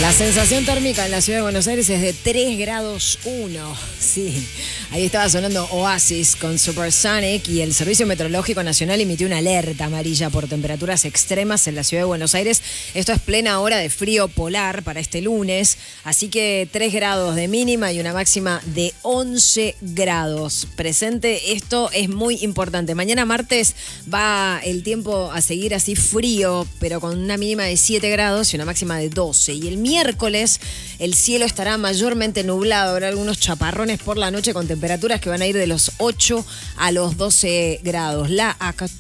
La sensación térmica en la ciudad de Buenos Aires es de 3 grados 1. Sí, ahí estaba sonando Oasis con Supersonic y el Servicio Meteorológico Nacional emitió una alerta amarilla por temperaturas extremas en la ciudad de Buenos Aires. Esto es plena hora de frío polar para este lunes, así que 3 grados de mínima y una máxima de 11 grados. Presente, esto es muy importante. Mañana martes va el tiempo a seguir así frío, pero con una mínima de 7 grados y una máxima de 12. Y el miércoles el cielo estará mayormente nublado, habrá algunos chaparrones por la noche con temperaturas que van a ir de los 8 a los 12 grados. La